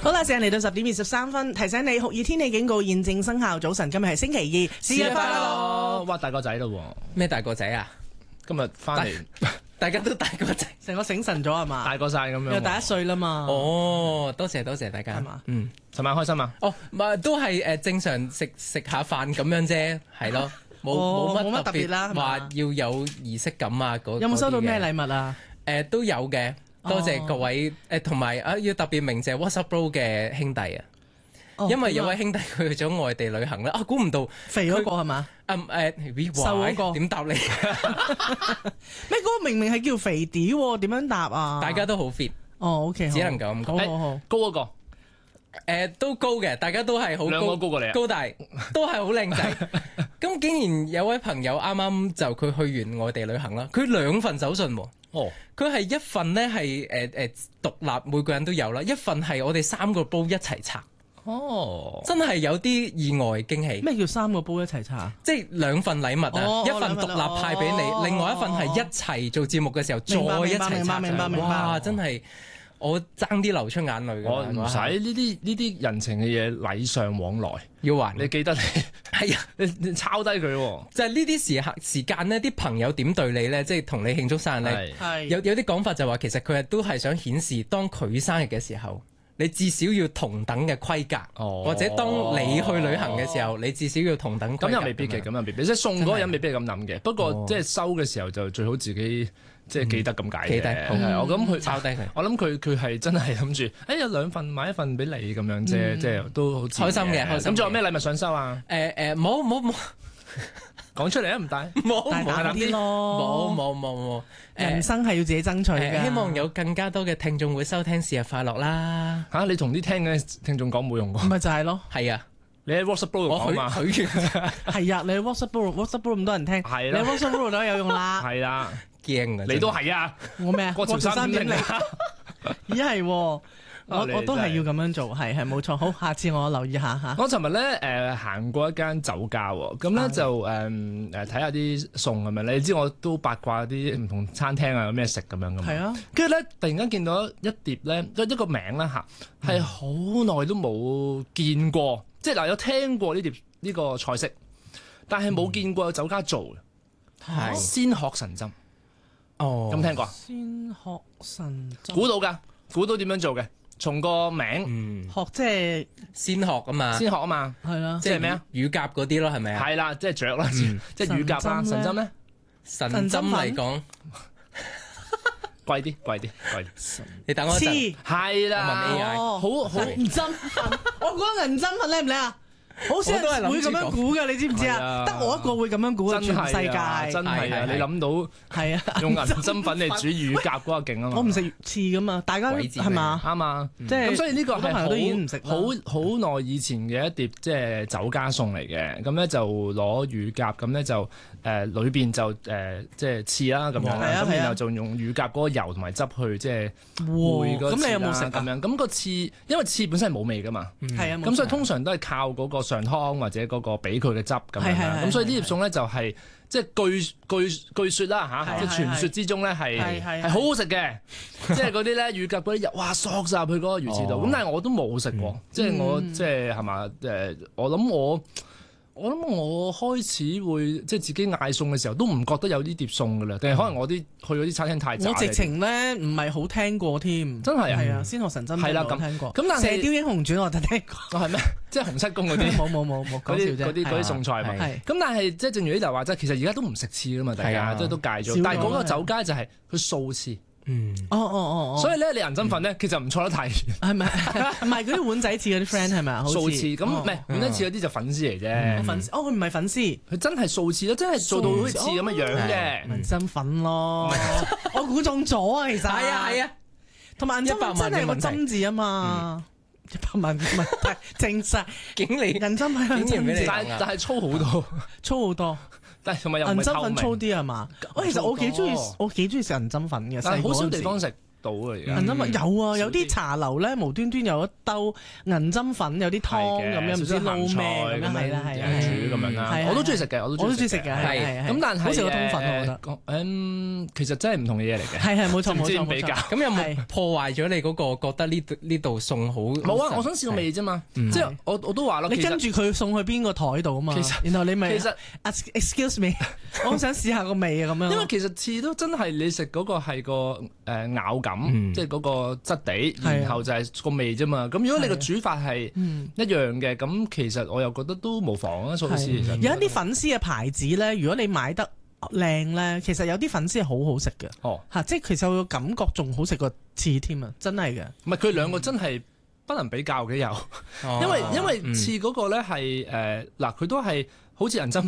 好啦，時間嚟到10:23，提醒你酷熱天氣警告現正生效。早晨，今日係星期2， 生日快樂！哇，大個仔咯喎！ 咩大個仔啊？ 今日翻嚟， 大家都大個仔， 成個醒神咗係嘛？ 大個晒咁樣。 又大1歲啦嘛。 哦，多謝大家。 係嘛？ 尋晚開心啊？ 哦，咪都係正常食下飯咁樣啫，係咯，冇乜特別啦。話要有儀式感啊，有冇收到咩禮物啊？ 都有嘅，多謝各位同埋要特別鳴謝 WhatsApp Bro 嘅兄弟啊。因為有位兄弟佢去咗外地旅行咧，估唔到肥嗰個係嘛？ 瘦嗰個點答你？咩嗰個明明係叫肥啲喎，點樣答啊？ 大家都好 fit。 哦，OK， 只能夠咁講。 好高嗰個都高嘅，大家都係好高， 兩個高過你啊， 高大都係好靚仔。咁竟然有位朋友啱啱就佢去完外地旅行啦，佢2份手信喎。 哦， 佢係一份呢係獨立，每個人都有啦，一份係我哋3個煲一齊拆。 哦， 真係有啲意外驚喜。 咩叫3個煲一齊拆啊？ 即係2份禮物啊，一份獨立派俾你，另外一份係一齊做節目嘅時候再一齊拆。 明白。 哇，真係我爭啲流出眼淚㗎。 我唔使呢啲人情嘅嘢，禮尚往來要還。 你記得你係啊， 你抄低佢喎。 就係呢啲時間呢，啲朋友點對你呢？即係同你慶祝生日呢，有啲講法就話其實佢都係想顯示，當佢生日嘅時候，你至少要同等嘅規格，或者當你去旅行嘅時候，你至少要同等規格。 咁又未必嘅，咁又未必，即係送嗰個人未必係咁諗嘅。不過即係收嘅時候就最好自己即係記得咁解嘅。 記得， 我諗佢抄低佢。 我諗佢係真係諗住，有2份買1份俾你咁樣啫，即係都好開心嘅。 咁仲有咩禮物想收啊？ 冇。 講出嚟啊！唔帶， 大膽啲咯。 冇。 人生係要自己爭取嘅。 希望有更加多嘅聽眾會收聽生日快樂啦。 你同啲聽嘅聽眾講冇用㗎。 咪就係咯。 係啊， 你喺 WhatsApp 度講嘛？ 許願係啊，你喺 WhatsApp 咁多人聽， 係啦， 你喺 WhatsApp 都有用啦。 係啦， 驚啊！ 你都係啊？ 我咩啊？ 過潮3.0啊？ 咦係喎。我都係要咁樣做，係冇錯。好，下次我留意下嚇。 我尋日咧行過一間酒家喎，咁咧就睇下啲餸咁樣。你知我都八卦啲唔同餐廳啊有咩食咁樣噶嘛。 係啊。跟住咧突然間見到一碟咧一個名啦嚇，係好耐都冇見過，即係有聽過呢個菜式，但係冇見過有酒家做嘅。係鮮殼神針。哦，有冇聽過啊？ 鮮殼神針。 估到㗎，估到點樣做嘅？從個名殼即係鮮殼啊嘛， 鮮殼啊嘛， 係啦， 即係咩啊？ 乳鴿嗰啲咯，係咪啊？ 係啦，即係雀啦，即係乳鴿啦。神針咧， 神針嚟講貴啲。 你等我一陣， 係啦， 我問 AI， 好銀針粉，我覺得銀針粉叻唔叻啊？好少人會咁樣估嘅，你知唔知啊？得我一個會咁樣估嘅，全世界真係啊！你諗到係啊， 用銀針粉嚟煮乳鴿嗰個勁啊嘛！ 我唔食翅噶嘛，大家係嘛？ 啱啊！ 即係咁，所以呢個係朋友都已經唔食好耐以前嘅一碟即係酒家餸嚟嘅。咁咧就攞乳鴿，咁咧就裏邊就即係翅啦咁樣啦。咁然後就用乳鴿嗰個油同埋汁去即係燴嗰。 咁你有冇食咁樣？咁個翅因為翅本身係冇味噶嘛， 係啊。 咁所以通常都係靠嗰個上湯或者嗰個俾佢嘅汁咁樣啦。咁所以呢碟餸咧就係即係據說啦嚇，即係傳說之中咧係好好食嘅。即係嗰啲咧乳鴿嗰啲油，哇索晒入去嗰個魚翅度。咁但係我都冇食過，即係我即係係嘛我諗我開始會即係自己嗌餸嘅時候都唔覺得有呢碟餸㗎啦，定係可能我去嗰啲餐廳太渣。 我直情咧唔係好聽過添， 真係係啊！鮮殼神針係啦，咁聽過。 咁但係射雕英雄傳我就聽過。 係咩？即係洪七公嗰啲？ 冇講笑啫。 嗰啲餸菜嘛。咁但係即係正如呢就話，即係其實而家都唔食翅㗎嘛，大家即係都戒咗。但係嗰個酒家就係佢素翅。所以咧，你銀針粉咧，其實唔錯得太遠。 係咪？唔係嗰啲碗仔翅嗰啲 friend 係咪啊？ 素翅咁唔係碗仔翅嗰啲就粉絲嚟啫。 粉絲佢唔係粉絲， 佢真係素翅咯，真係做到好似翅咁嘅樣嘅銀針粉咯。我估中咗啊，其實係啊， 同埋銀針粉真係有個針字啊嘛，100萬問題正實， 竟然銀針係個針字， 但係粗好多， 粗好多。 但係同埋又唔係透明。 銀針粉粗啲係嘛？其實我幾中意食銀針粉嘅， 但係好少地方食。 到啊而家。 銀針粉有啊，有啲茶樓咧無端端有一兜銀針粉，有啲湯咁樣，唔知撈咩咁樣，係啦係啊， 煮咁樣啦。我都中意食嘅，我都中意食嘅，係咁但係好似個通粉我覺得，其實真係唔同嘅嘢嚟嘅。 係冇錯冇錯比較。 咁有冇破壞咗你嗰個覺得呢度餸好？ 冇啊，我想試個味啫嘛。即係我都話咯， 你跟住佢送去邊個台度啊嘛。然後你咪excuse me， 我好想試下個味啊咁樣。 因為其實次都真係你食嗰個係個咬感，即係嗰個質地，然後就係個味啫嘛。咁如果你個煮法係一樣嘅，咁其實我又覺得都無妨啊。所以其實有一啲粉絲嘅牌子咧，如果你買得靚咧，其實有啲粉絲係好好食嘅。即係其實個感覺仲好食過翅添啊！真係嘅。 唔係佢兩個真係不能比較嘅有，因為翅嗰個咧係嗱佢都係好似銀針